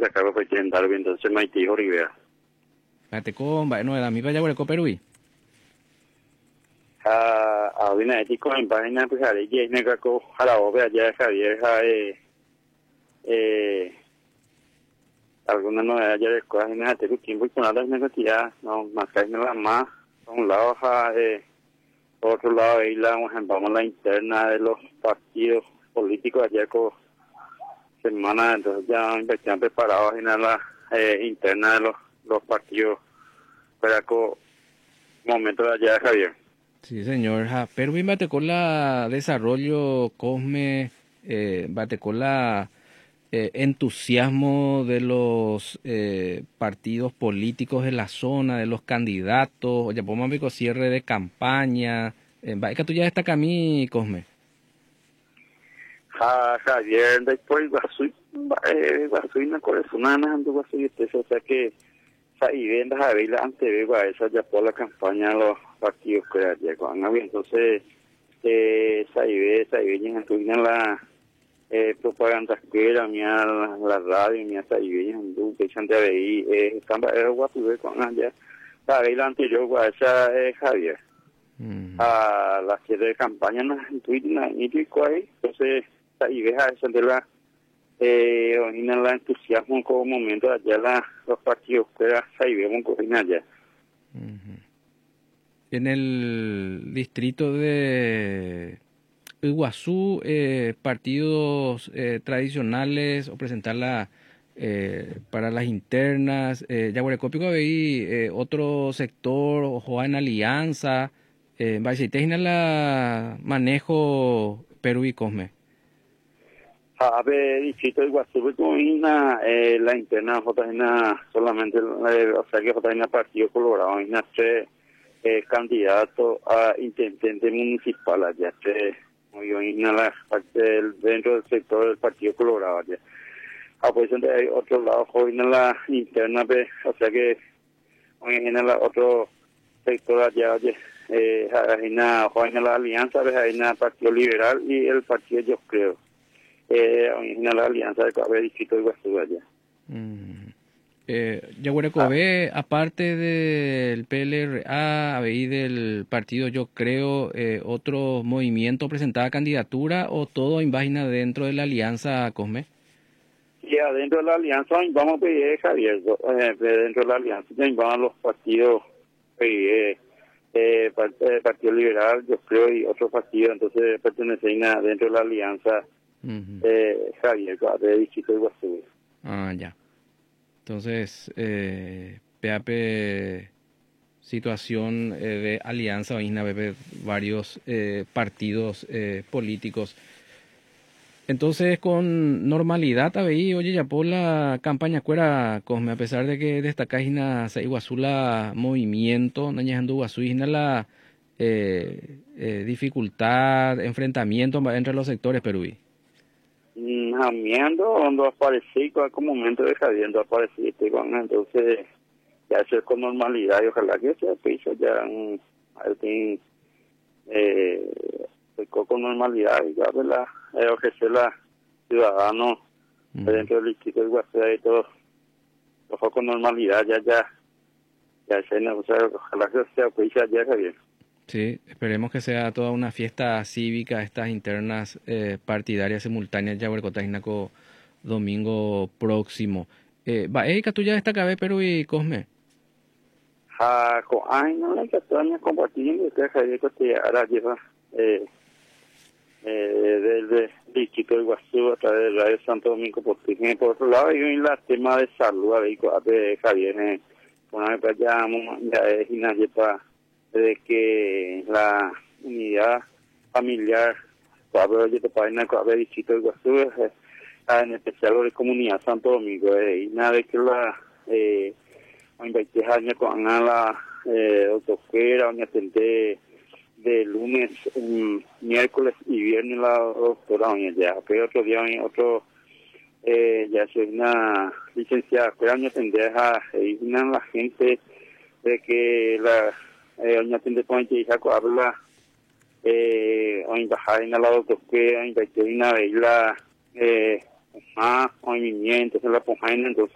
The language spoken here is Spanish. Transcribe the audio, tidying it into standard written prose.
sacar para intentar entonces Maití Rivera. Pateco, no era mi vaya por Perú. Ahorita ético en página pues haré que me caco a la obra ya Javier alguna novedad ya de cosas en este tiempo y con otras negociadas no más que nada más por un lado por otro lado ahí vamos la interna de los partidos políticos ayer con semana entonces ya están preparados en la interna de los partidos para con momento de allá Javier. Sí, señor. Pero bate con la desarrollo Cosme, bate con la entusiasmo de los partidos políticos de la zona, de los candidatos, ya podemos ver cierre de campaña. ¿Que tú ya está acá Cosme? Javier, después Guasuy no corazonana ando Guasuy, o sea que y vendas a ver antes de esa ya por la campaña de los partidos que ya con entonces en la propaganda que era la radio mía Saibé en Duque Santa Bay están Guasuy con allá la vez anterior esa Javier a la cierre de campaña en Twitter y entonces y deja eso de la en el entusiasmo como momento allá los partidos que ahí vemos con allá. En el distrito de Iguazú, partidos tradicionales o presentarla para las internas, Yaguarecópico veí otro sector o juega en alianza, la manejo Perú y Cosme. A ver, distrito de Iguazú, la interna solamente, o sea que Partido Colorado, candidato a intendente municipal allá, la parte dentro del sector del Partido Colorado allá. Pues hay otro lado, hoy en la interna, o sea que en la otro sector allá, en la alianza, en el Partido Liberal y el Partido Yo Creo. En la alianza de Cabe distrito de Guasuy allá. Yaguarecobé, aparte del PLRA, y del partido Yo Creo, ¿otro movimiento presentaba candidatura o todo en página dentro de la alianza Cosme? Sí, adentro de la alianza vamos a pedir Javier, dentro de la alianza vamos los partidos Partido Liberal, Yo Creo y otros partidos, entonces pertenecen dentro de la alianza Javier, de distrito de Guasuy. Ya. Entonces, PAP situación de alianza, varios partidos políticos. Entonces, con normalidad, oye, ya por la campaña cuera, Cosme, a pesar de que destacáis en Iguazú la movimiento, nañando Iguazú, la dificultad, enfrentamiento entre los sectores peruí. Donde aparecí con momento de Javier, aparecí, entonces ya hacer con normalidad y ojalá que sea piso ya alguien con normalidad y ya verdad ofrecer la ciudadanos dentro del distrito de Guasuy y todo ojo con normalidad ya se negocia, ojalá que sea piso ya Javier. Sí, esperemos que sea toda una fiesta cívica, estas internas partidarias simultáneas ya Huercotainaco domingo próximo. ¿Va tú ya esta cabeza Perú y Cosme? No la que estoy compartiendo que Javier que ahora lleva del distrito de Iguazú a través de Radio Santo Domingo por otro lado hay un tema de salud de Javier una vez ya es nadie para de que la unidad familiar distrito de Guasuy en especial de comunidad Santo Domingo y nada de que la 20 años con la doctora atendé de lunes miércoles y viernes la doctora ya pero otro día ya soy una licenciada pero año atender a la gente de que la doña tiende con que hija habla hoy bajar en la doctora que invité una vez la movimiento se la ponja entonces